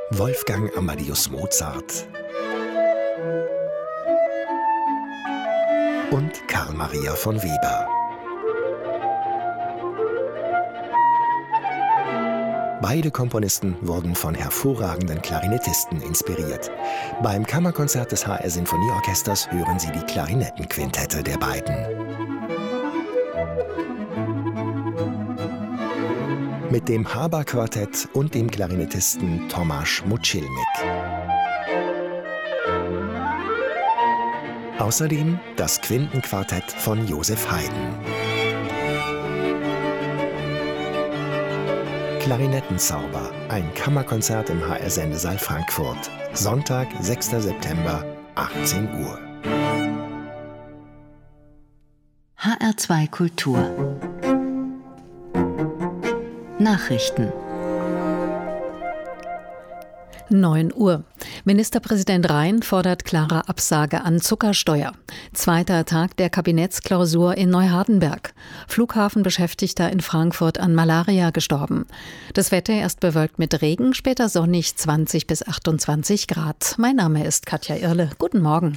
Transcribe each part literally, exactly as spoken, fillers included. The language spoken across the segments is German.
Wolfgang Amadeus Mozart und Karl Maria von Weber. Beide Komponisten wurden von hervorragenden Klarinettisten inspiriert. Beim Kammerkonzert des H R Sinfonieorchesters hören Sie die Klarinettenquintette der beiden. Mit dem Haber-Quartett und dem Klarinettisten Tomasz Muchilnik. Außerdem das Quintenquartett von Joseph Haydn. Klarinettenzauber, ein Kammerkonzert im H R Sendesaal Frankfurt. Sonntag, sechster September, achtzehn Uhr. H R zwei Kultur Nachrichten. neun Uhr. Ministerpräsident Rhein fordert klare Absage an Zuckersteuer. Zweiter Tag der Kabinettsklausur in Neuhardenberg. Flughafenbeschäftigter in Frankfurt an Malaria gestorben. Das Wetter erst bewölkt mit Regen, später sonnig zwanzig bis achtundzwanzig Grad. Mein Name ist Katja Irle. Guten Morgen.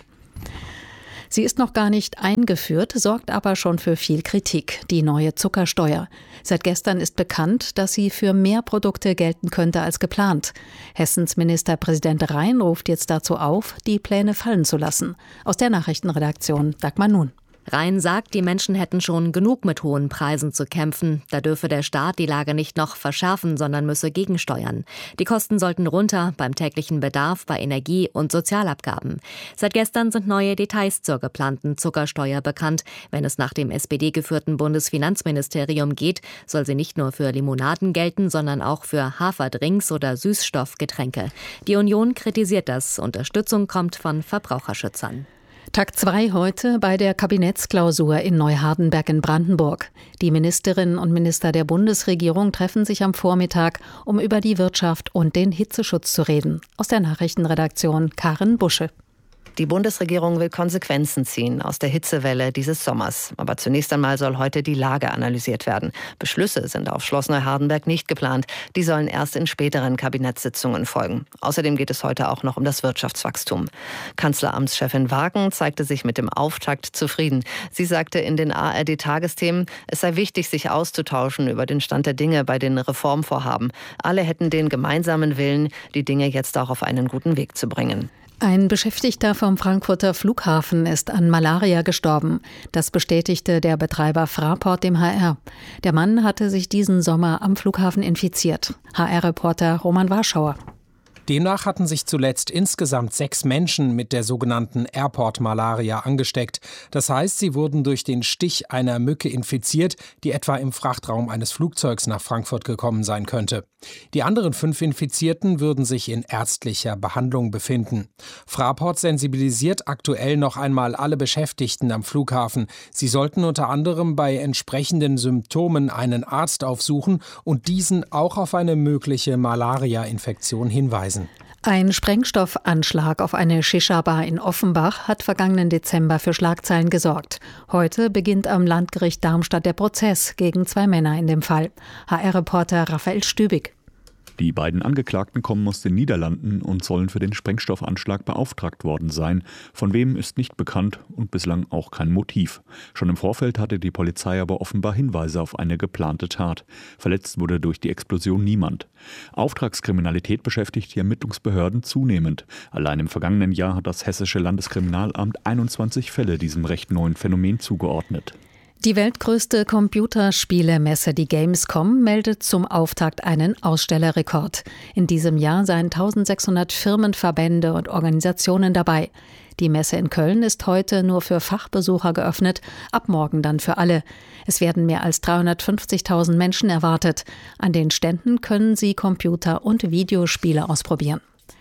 Sie ist noch gar nicht eingeführt, sorgt aber schon für viel Kritik, die neue Zuckersteuer. Seit gestern ist bekannt, dass sie für mehr Produkte gelten könnte als geplant. Hessens Ministerpräsident Rhein ruft jetzt dazu auf, die Pläne fallen zu lassen. Aus der Nachrichtenredaktion Dagmar Nun. Rhein sagt, die Menschen hätten schon genug mit hohen Preisen zu kämpfen. Da dürfe der Staat die Lage nicht noch verschärfen, sondern müsse gegensteuern. Die Kosten sollten runter beim täglichen Bedarf, bei Energie- und Sozialabgaben. Seit gestern sind neue Details zur geplanten Zuckersteuer bekannt. Wenn es nach dem S P D-geführten Bundesfinanzministerium geht, soll sie nicht nur für Limonaden gelten, sondern auch für Haferdrinks oder Süßstoffgetränke. Die Union kritisiert das. Unterstützung kommt von Verbraucherschützern. Tag zwei heute bei der Kabinettsklausur in Neuhardenberg in Brandenburg. Die Ministerinnen und Minister der Bundesregierung treffen sich am Vormittag, um über die Wirtschaft und den Hitzeschutz zu reden. Aus der Nachrichtenredaktion Karin Busche. Die Bundesregierung will Konsequenzen ziehen aus der Hitzewelle dieses Sommers. Aber zunächst einmal soll heute die Lage analysiert werden. Beschlüsse sind auf Schloss Neuhardenberg nicht geplant. Die sollen erst in späteren Kabinettssitzungen folgen. Außerdem geht es heute auch noch um das Wirtschaftswachstum. Kanzleramtschefin Wagen zeigte sich mit dem Auftakt zufrieden. Sie sagte in den A R D-Tagesthemen, es sei wichtig, sich auszutauschen über den Stand der Dinge bei den Reformvorhaben. Alle hätten den gemeinsamen Willen, die Dinge jetzt auch auf einen guten Weg zu bringen. Ein Beschäftigter vom Frankfurter Flughafen ist an Malaria gestorben. Das bestätigte der Betreiber Fraport dem H R. Der Mann hatte sich diesen Sommer am Flughafen infiziert. H R-Reporter Roman Warschauer. Demnach hatten sich zuletzt insgesamt sechs Menschen mit der sogenannten Airport-Malaria angesteckt. Das heißt, sie wurden durch den Stich einer Mücke infiziert, die etwa im Frachtraum eines Flugzeugs nach Frankfurt gekommen sein könnte. Die anderen fünf Infizierten würden sich in ärztlicher Behandlung befinden. Fraport sensibilisiert aktuell noch einmal alle Beschäftigten am Flughafen. Sie sollten unter anderem bei entsprechenden Symptomen einen Arzt aufsuchen und diesen auch auf eine mögliche Malaria-Infektion hinweisen. Ein Sprengstoffanschlag auf eine Shisha-Bar in Offenbach hat vergangenen Dezember für Schlagzeilen gesorgt. Heute beginnt am Landgericht Darmstadt der Prozess gegen zwei Männer in dem Fall. H R-Reporter Raphael Stübig. Die beiden Angeklagten kommen aus den Niederlanden und sollen für den Sprengstoffanschlag beauftragt worden sein. Von wem ist nicht bekannt und bislang auch kein Motiv. Schon im Vorfeld hatte die Polizei aber offenbar Hinweise auf eine geplante Tat. Verletzt wurde durch die Explosion niemand. Auftragskriminalität beschäftigt die Ermittlungsbehörden zunehmend. Allein im vergangenen Jahr hat das Hessische Landeskriminalamt einundzwanzig Fälle diesem recht neuen Phänomen zugeordnet. Die weltgrößte Computerspielemesse, die Gamescom, meldet zum Auftakt einen Ausstellerrekord. In diesem Jahr seien eintausendsechshundert Firmen, Verbände und Organisationen dabei. Die Messe in Köln ist heute nur für Fachbesucher geöffnet, ab morgen dann für alle. Es werden mehr als dreihundertfünfzigtausend Menschen erwartet. An den Ständen können sie Computer- und Videospiele ausprobieren.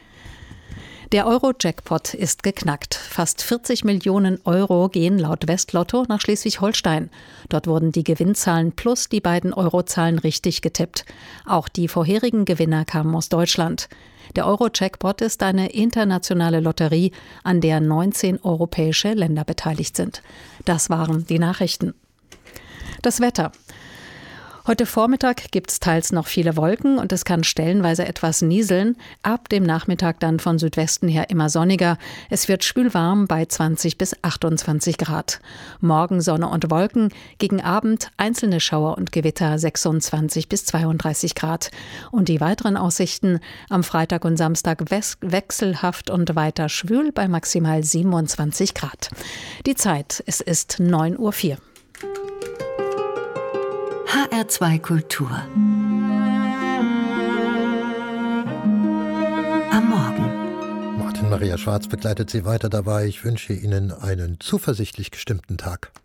Der Euro-Jackpot ist geknackt. Fast vierzig Millionen Euro gehen laut Westlotto nach Schleswig-Holstein. Dort wurden die Gewinnzahlen plus die beiden Eurozahlen richtig getippt. Auch die vorherigen Gewinner kamen aus Deutschland. Der Euro-Jackpot ist eine internationale Lotterie, an der neunzehn europäische Länder beteiligt sind. Das waren die Nachrichten. Das Wetter. Heute Vormittag gibt es teils noch viele Wolken und es kann stellenweise etwas nieseln. Ab dem Nachmittag dann von Südwesten her immer sonniger. Es wird schwülwarm bei zwanzig bis achtundzwanzig Grad. Morgen Sonne und Wolken, gegen Abend einzelne Schauer und Gewitter sechsundzwanzig bis zweiunddreißig Grad. Und die weiteren Aussichten: am Freitag und Samstag wechselhaft und weiter schwül bei maximal siebenundzwanzig Grad. Die Zeit, es ist neun Uhr vier. H R zwei Kultur. Am Morgen. Martin Maria Schwarz begleitet Sie weiter dabei. Ich wünsche Ihnen einen zuversichtlich gestimmten Tag.